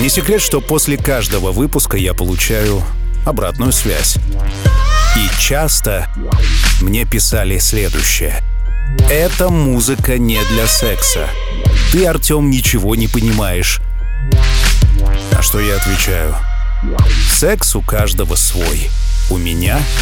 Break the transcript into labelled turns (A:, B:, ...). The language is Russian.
A: Не секрет, что после каждого выпуска я получаю обратную связь. И часто мне писали следующее: «Эта музыка не для секса. Ты, Артем, ничего не понимаешь». А что я отвечаю? Секс у каждого свой. У меня